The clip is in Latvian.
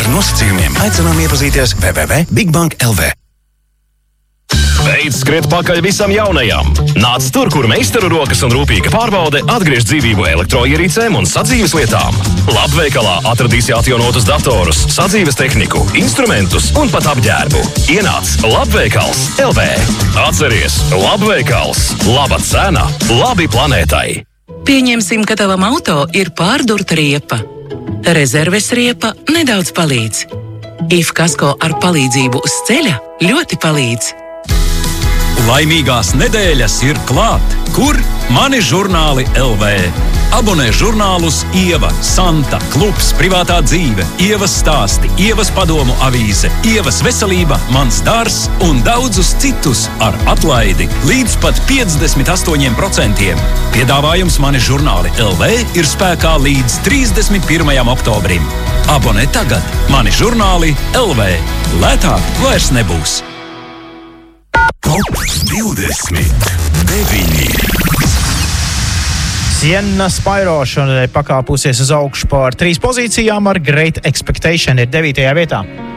Par nosacījumiem aicinām iepazīties www.bigbank.lv. Beidz skriet pakaļ visam jaunajam. Nāc tur, kur meistaru rokas un rūpīga pārbaude atgriež dzīvību elektroierīcēm un sadzīves lietām. Labveikalā atradīsi atjaunotus datorus, sadzīves tehniku, instrumentus un pat apģērbu. Ienāc Labveikals LV. Atceries, Labveikals. Laba cena, labi planētai. Pieņemsim, ka tavam auto ir pārdurta riepa. Rezerves riepa nedaudz palīdz. IF kasko ar palīdzību uz ceļa ļoti palīdz. Laimīgās nedēļas ir klāt. Kur? Mani žurnāli LV. Abonē žurnālus Ieva, Santa, Klubs, Privātā dzīve, Ievas stāsti, Ievas padomu avīze, Ievas veselība, Mans dārzs un daudzus citus ar atlaidi līdz pat 58%. Piedāvājums Mani žurnāli LV ir spēkā līdz 31. oktobrim. Abonē tagad Mani žurnāli LV. Lētāk vairs nebūs. Top 29. Sienna Spyro šodien pakāpusies uz augšu par 3 pozīcijām ar Great Expectation ir 9. vietā.